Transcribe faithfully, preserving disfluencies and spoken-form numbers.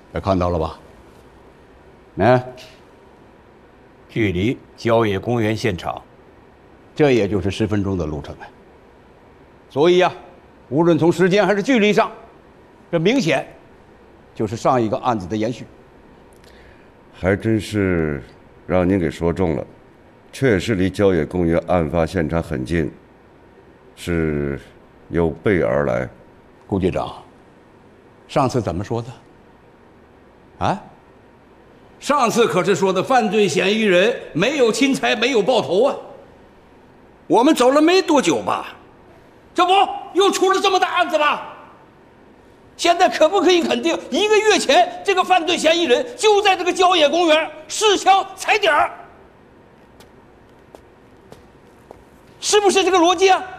也看到了吧？哎， 距离郊野公园现场， 这也就是十分钟的路程啊。所以呀、啊，无论从时间还是距离上，这明显就是上一个案子的延续。 还真是让您给说中了，确实离郊野公园案发现场很近，是有备而来。 顾局长，上次怎么说的？啊？上次可是说的犯罪嫌疑人没有侵财，没有爆头啊。我们走了没多久吧，这不又出了这么大案子吧？现在可不可以肯定，一个月前这个犯罪嫌疑人就在这个郊野公园试枪踩点儿？是不是这个逻辑啊？